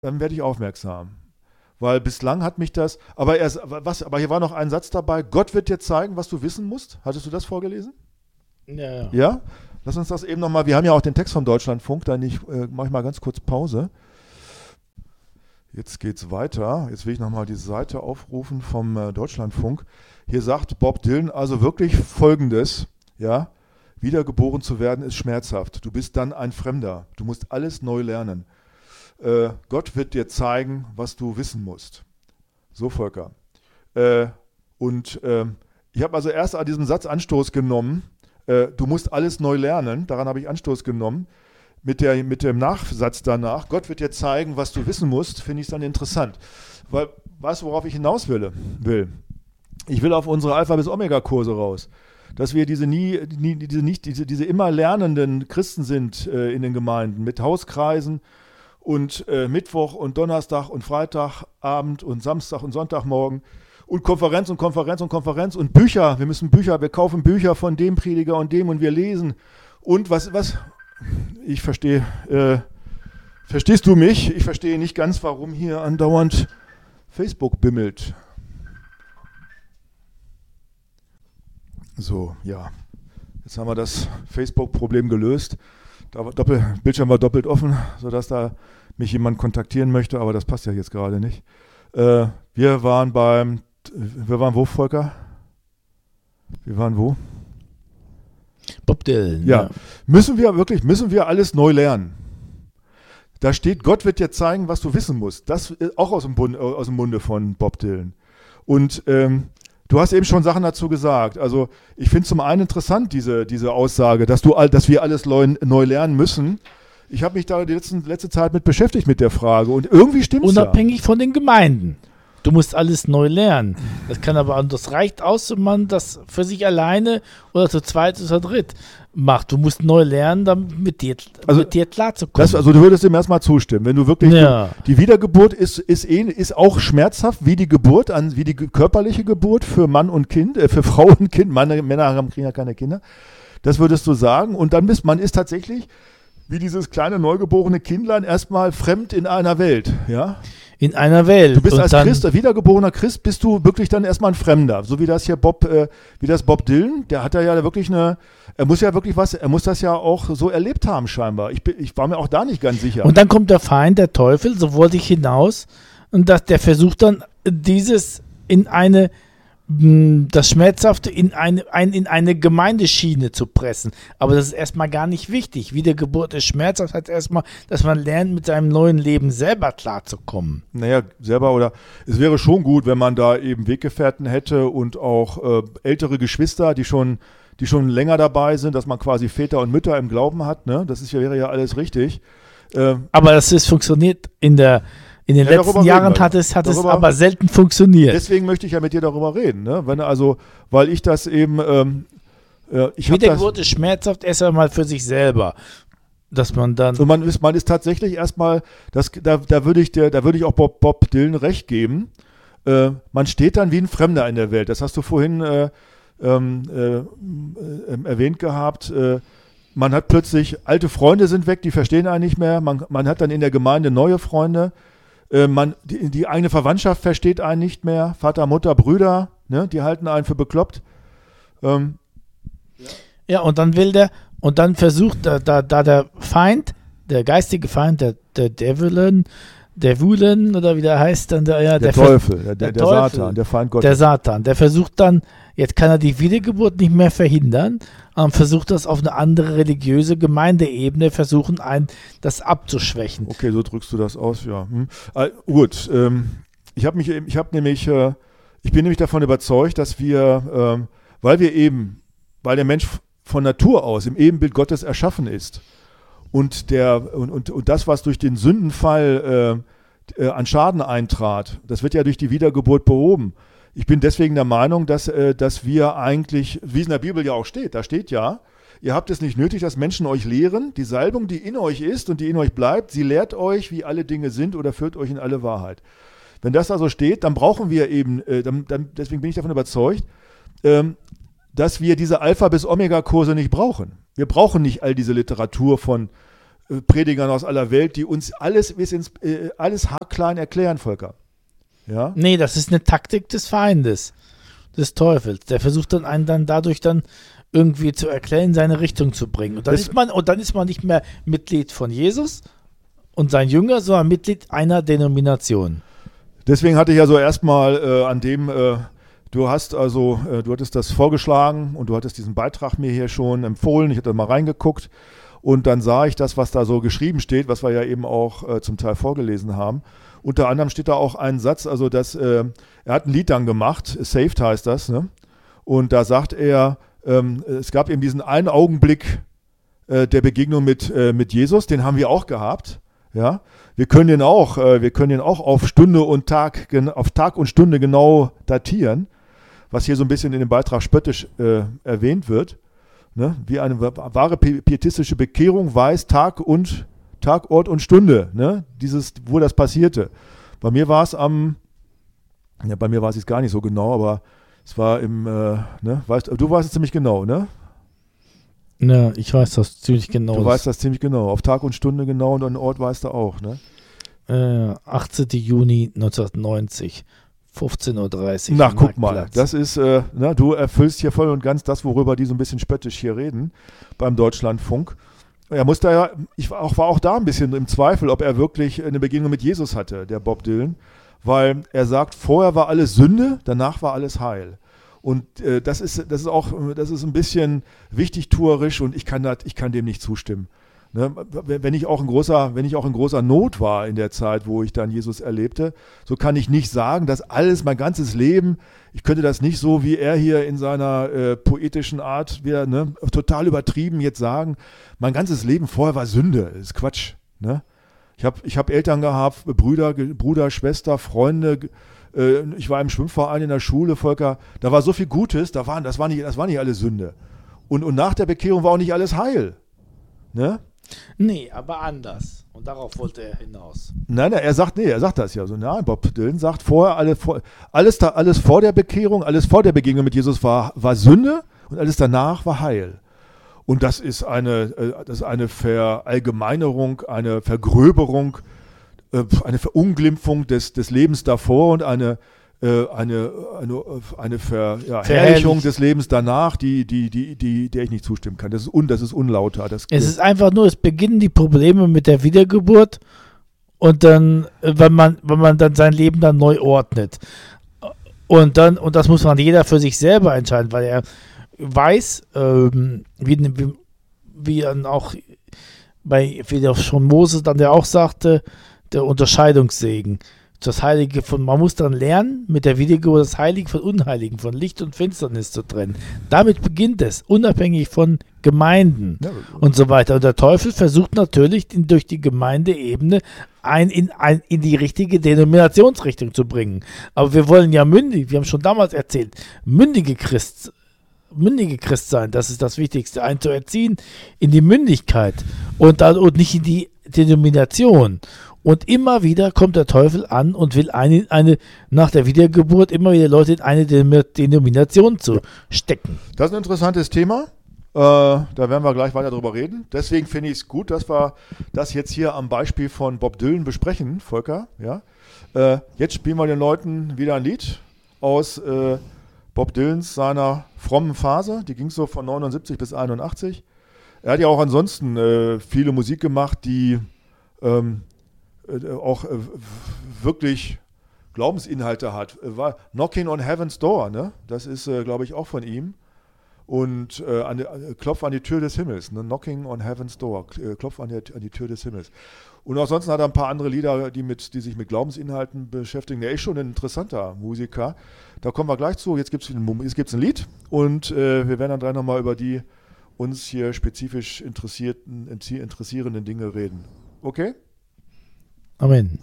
dann werde ich aufmerksam. Weil bislang hat mich das, aber hier war noch ein Satz dabei, Gott wird dir zeigen, was du wissen musst. Hattest du das vorgelesen? Ja. Ja? Lass uns das eben nochmal, wir haben ja auch den Text vom Deutschlandfunk, da mache ich mal ganz kurz Pause. Jetzt geht's weiter. Jetzt will ich nochmal die Seite aufrufen vom Deutschlandfunk. Hier sagt Bob Dylan also wirklich Folgendes, ja, wiedergeboren zu werden ist schmerzhaft. Du bist dann ein Fremder. Du musst alles neu lernen. Gott wird dir zeigen, was du wissen musst. So, Volker. Ich habe also erst an diesem Satz Anstoß genommen. Du musst alles neu lernen. Daran habe ich Anstoß genommen. Mit dem Nachsatz danach, Gott wird dir zeigen, was du wissen musst, finde ich es dann interessant. Weil, weißt du, worauf ich hinaus will? Ich will auf unsere Alpha- bis Omega-Kurse raus. Dass wir diese immer lernenden Christen sind in den Gemeinden mit Hauskreisen und Mittwoch und Donnerstag und Freitagabend und Samstag und Sonntagmorgen und Konferenz und Bücher. Wir kaufen Bücher von dem Prediger und dem und wir lesen. Und was ich verstehe, verstehst du mich? Ich verstehe nicht ganz, warum hier andauernd Facebook bimmelt. So, ja. Jetzt haben wir das Facebook-Problem gelöst. Bildschirm war doppelt offen, sodass da mich jemand kontaktieren möchte, aber das passt ja jetzt gerade nicht. Wir waren wo, Volker? Wir waren wo? Bob Dylan. Ja. Müssen wir alles neu lernen? Da steht, Gott wird dir zeigen, was du wissen musst. Das ist auch aus dem Munde von Bob Dylan. Und du hast eben schon Sachen dazu gesagt. Also ich finde zum einen interessant diese Aussage, dass wir alles neu lernen müssen. Ich habe mich da die letzte Zeit mit beschäftigt mit der Frage und irgendwie stimmt es ja. Unabhängig von den Gemeinden. Du musst alles neu lernen. Das reicht aus, wenn man das für sich alleine oder zu zweit oder zu dritt macht. Du musst neu lernen, damit mit dir klarzukommen. Also du würdest dem erstmal zustimmen, wenn du wirklich die Wiedergeburt ist auch schmerzhaft wie die Geburt, wie die körperliche Geburt für Mann und Kind, für Frau und Kind. Männer kriegen ja keine Kinder. Das würdest du sagen. Und dann man ist tatsächlich wie dieses kleine neugeborene Kindlein erstmal fremd in einer Welt, ja? In einer Welt. Du bist als Christ, wiedergeborener Christ, bist du wirklich dann erstmal ein Fremder. So wie das hier Bob Dylan, der hat ja wirklich er muss das ja auch so erlebt haben scheinbar. Ich war mir auch da nicht ganz sicher. Und dann kommt der Feind, der Teufel, so wollte ich hinaus, und der versucht dann das Schmerzhafte in eine Gemeindeschiene zu pressen. Aber das ist erstmal gar nicht wichtig. Wiedergeburt ist schmerzhaft, heißt erstmal, dass man lernt, mit seinem neuen Leben selber klarzukommen. Naja, es wäre schon gut, wenn man da eben Weggefährten hätte und auch ältere Geschwister, die schon länger dabei sind, dass man quasi Väter und Mütter im Glauben hat. Ne? Wäre ja alles richtig. Aber das funktioniert in den letzten Jahren hat es aber selten funktioniert. Deswegen möchte ich ja mit dir darüber reden, ne? Weil ich das eben Wiedergeburt ist schmerzhaft erst einmal für sich selber, dass man dann und man ist tatsächlich erstmal, da würde ich auch Bob Dylan recht geben. Man steht dann wie ein Fremder in der Welt. Das hast du vorhin erwähnt gehabt. Man hat plötzlich alte Freunde sind weg, die verstehen einen nicht mehr. Man hat dann in der Gemeinde neue Freunde. Die eigene Verwandtschaft versteht einen nicht mehr. Vater, Mutter, Brüder, ne, die halten einen für bekloppt. Ja, und dann versucht der Feind, der geistige Feind, der Devilen oder wie der heißt, dann der Teufel, der Satan, der Feind Gottes. Der Satan, der versucht dann, jetzt kann er die Wiedergeburt nicht mehr verhindern, versucht das auf eine andere religiöse Gemeindeebene, das abzuschwächen. Okay, so drückst du das aus, ja. Gut, ich bin nämlich davon überzeugt, dass wir, weil der Mensch von Natur aus im Ebenbild Gottes erschaffen ist und das, was durch den Sündenfall an Schaden eintrat, das wird ja durch die Wiedergeburt behoben. Ich bin deswegen der Meinung, dass wir eigentlich, wie es in der Bibel ja auch steht, da steht ja, ihr habt es nicht nötig, dass Menschen euch lehren, die Salbung, die in euch ist und die in euch bleibt, sie lehrt euch, wie alle Dinge sind oder führt euch in alle Wahrheit. Wenn das also steht, dann brauchen wir eben, deswegen bin ich davon überzeugt, dass wir diese Alpha- bis Omega-Kurse nicht brauchen. Wir brauchen nicht all diese Literatur von Predigern aus aller Welt, die uns alles alles haarklein erklären, Volker. Ja? Nee, das ist eine Taktik des Feindes, des Teufels. Der versucht dann einen dann dadurch dann irgendwie zu erklären, in seine Richtung zu bringen. Und dann ist man nicht mehr Mitglied von Jesus und sein Jünger, sondern Mitglied einer Denomination. Deswegen hatte ich ja so erstmal an dem, du hattest das vorgeschlagen und du hattest diesen Beitrag mir hier schon empfohlen. Ich hatte mal reingeguckt und dann sah ich das, was da so geschrieben steht, was wir ja eben auch zum Teil vorgelesen haben. Unter anderem steht da auch ein Satz, also dass er hat ein Lied dann gemacht, Saved heißt das, ne? Und da sagt er, es gab eben diesen einen Augenblick der Begegnung mit Jesus, den haben wir auch gehabt. Ja, wir können den auch auf Stunde und Tag, auf Tag und Stunde genau datieren, was hier so ein bisschen in dem Beitrag spöttisch erwähnt wird. Ne? Wie eine wahre pietistische Bekehrung weiß Tag, Ort und Stunde, ne? Wo das passierte. Bei mir war es jetzt gar nicht so genau, aber es war im, du weißt es ziemlich genau, ne? Ja, ich weiß das ziemlich genau. Du weißt das ziemlich genau. Auf Tag und Stunde genau und an den Ort weißt du auch, ne? 18. Juni 1990, 15.30 Uhr. Na, guck mal. Das ist, du erfüllst hier voll und ganz das, worüber die so ein bisschen spöttisch hier reden beim Deutschlandfunk. Ich war auch da ein bisschen im Zweifel, ob er wirklich eine Begegnung mit Jesus hatte, der Bob Dylan. Weil er sagt, vorher war alles Sünde, danach war alles Heil. Und das ist ein bisschen wichtigtuerisch und ich kann dem nicht zustimmen. Ne? Wenn ich auch in großer Not war in der Zeit, wo ich dann Jesus erlebte, so kann ich nicht sagen, dass alles, mein ganzes Leben, ich könnte das nicht so, wie er hier in seiner poetischen Art wieder, ne, total übertrieben jetzt sagen, mein ganzes Leben vorher war Sünde. Das ist Quatsch. Ne? Ich hab Eltern gehabt, Bruder, Schwester, Freunde. Ich war im Schwimmverein in der Schule, Volker. Da war so viel Gutes, das war nicht alles Sünde. Und nach der Bekehrung war auch nicht alles Heil. Ne? Nee, aber anders. Und darauf wollte er hinaus. Nein, er sagt das ja so. Nein, Bob Dylan sagt alles vor der Bekehrung, alles vor der Begegnung mit Jesus war Sünde und alles danach war Heil. Und das ist eine Verallgemeinerung, eine Vergröberung, eine Verunglimpfung des Lebens davor und eine Verherrlichung des Lebens danach, der ich nicht zustimmen kann. Das ist unlauter. Es ist einfach nur, es beginnen die Probleme mit der Wiedergeburt und dann, wenn man dann sein Leben dann neu ordnet. Und das muss man jeder für sich selber entscheiden, weil er weiß, wie dann auch wie schon Moses dann der auch sagte, der Unterscheidungssegen. Man muss dann lernen, mit der Wiedergeburt das Heilige von Unheiligen, von Licht und Finsternis zu trennen. Damit beginnt es, unabhängig von Gemeinden und so weiter. Und der Teufel versucht natürlich, ihn durch die Gemeindeebene in die richtige Denominationsrichtung zu bringen. Aber wir wollen ja wir haben schon damals erzählt, mündige Christ sein, das ist das Wichtigste, einen zu erziehen in die Mündigkeit und nicht in die Denomination. Und immer wieder kommt der Teufel an und will nach der Wiedergeburt immer wieder Leute in eine Denomination zu stecken. Das ist ein interessantes Thema. Da werden wir gleich weiter drüber reden. Deswegen finde ich es gut, dass wir das jetzt hier am Beispiel von Bob Dylan besprechen, Volker. Ja? Jetzt spielen wir den Leuten wieder ein Lied aus Bob Dylans seiner frommen Phase. Die ging so von 79 bis 81. Er hat ja auch ansonsten viele Musik gemacht, die auch wirklich Glaubensinhalte hat. War Knocking on Heaven's Door, ne? Das ist, glaube ich, auch von ihm. Und Klopf an die Tür des Himmels, ne? Knocking on Heaven's Door, Klopf an die Tür des Himmels. Und ansonsten hat er ein paar andere Lieder, die sich mit Glaubensinhalten beschäftigen. Der ist schon ein interessanter Musiker. Da kommen wir gleich zu. Jetzt gibt's ein Lied und wir werden dann gleich nochmal über die uns hier spezifisch interessierenden Dinge reden. Okay? Amen.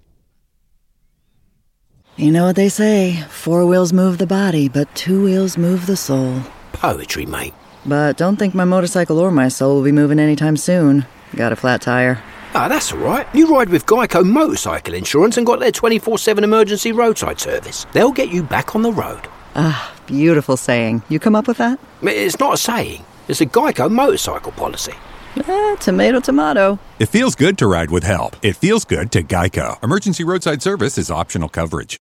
You know what they say, 4 wheels move the body, but 2 wheels move the soul. Poetry, mate. But don't think my motorcycle or my soul will be moving anytime soon. Got a flat tire. Ah, that's all right. You ride with Geico Motorcycle Insurance and got their 24/7 emergency roadside service. They'll get you back on the road. Ah, beautiful saying. You come up with that? It's not a saying. It's a Geico motorcycle policy. Tomato, tomato. It feels good to ride with help. It feels good to Geico. Emergency roadside service is optional coverage.